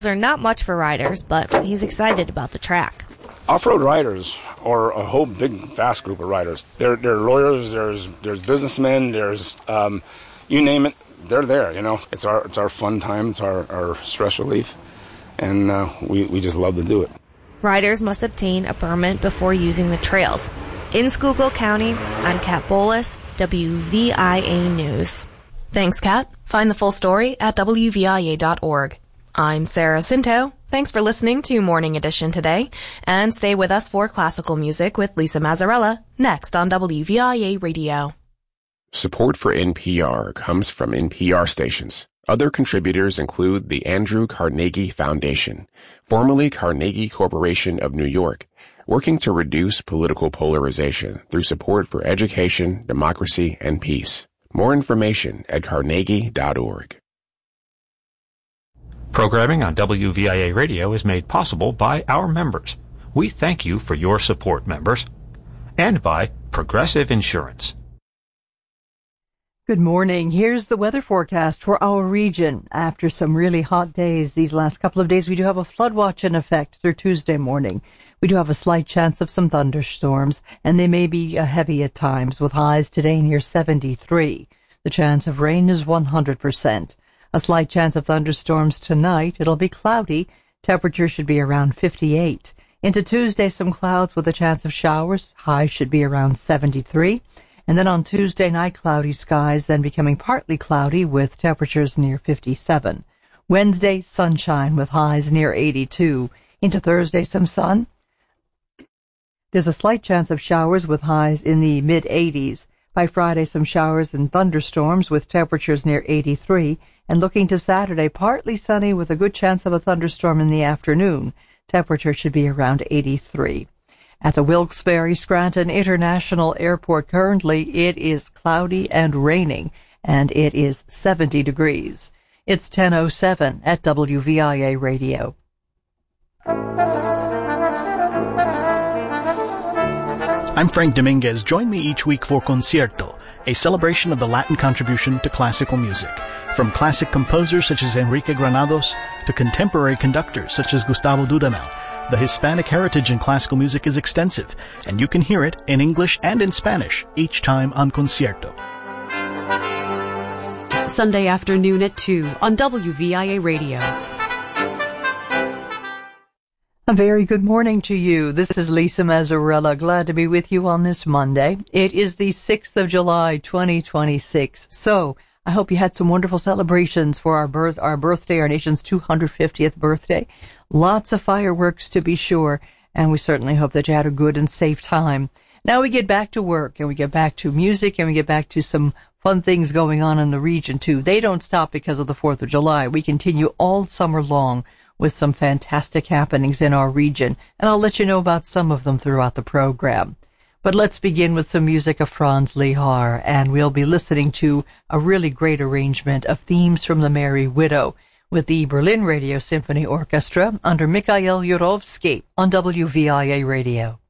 are not much for riders, but he's excited about the track. Off-road riders are a whole big, vast group of riders. There are lawyers, there's businessmen, there's you name it, they're there. You know, it's our fun time, it's our stress relief, and we just love to do it. Riders must obtain a permit before using the trails. In Schuylkill County, I'm Kat Bolas, WVIA News. Thanks, Kat. Find the full story at WVIA.org. I'm Sarah Cinto. Thanks for listening to Morning Edition today, and stay with us for classical music with Lisa Mazzarella next on WVIA Radio. Support for NPR comes from NPR stations. Other contributors include the Andrew Carnegie Foundation, formerly Carnegie Corporation of New York, working to reduce political polarization through support for education, democracy, and peace. More information at carnegie.org. Programming on WVIA Radio is made possible by our members. We thank you for your support, members. And by Progressive Insurance. Good morning. Here's the weather forecast for our region. After some really hot days these last couple of days, we do have a flood watch in effect through Tuesday morning. We do have a slight chance of some thunderstorms, and they may be heavy at times, with highs today near 73. The chance of rain is 100%. A slight chance of thunderstorms tonight. It'll be cloudy. Temperature should be around 58. Into Tuesday, some clouds with a chance of showers. Highs should be around 73. And then on Tuesday night, cloudy skies, then becoming partly cloudy with temperatures near 57. Wednesday, sunshine with highs near 82. Into Thursday, some sun. There's a slight chance of showers with highs in the mid-80s. By Friday, some showers and thunderstorms with temperatures near 83. And looking to Saturday, partly sunny with a good chance of a thunderstorm in the afternoon. Temperature should be around 83. At the Wilkes-Barre Scranton International Airport currently, it is cloudy and raining, and it is 70 degrees. It's 10:07 at WVIA Radio. I'm Frank Dominguez. Join me each week for Concierto, a celebration of the Latin contribution to classical music. From classic composers such as Enrique Granados to contemporary conductors such as Gustavo Dudamel, the Hispanic heritage in classical music is extensive, and you can hear it in English and in Spanish each time on Concierto. Sunday afternoon at 2 on WVIA Radio. A very good morning to you. This is Lisa Mazzarella. Glad to be with you on this Monday. It is the 6th of July, 2026. So, I hope you had some wonderful celebrations for our birthday, our nation's 250th birthday. Lots of fireworks to be sure, and we certainly hope that you had a good and safe time. Now we get back to work, and we get back to music, and we get back to some fun things going on in the region, too. They don't stop because of the 4th of July. We continue all summer long with some fantastic happenings in our region, and I'll let you know about some of them throughout the program. But let's begin with some music of Franz Lehár, and we'll be listening to a really great arrangement of themes from The Merry Widow with the Berlin Radio Symphony Orchestra under Mikhail Yurovsky on WVIA Radio.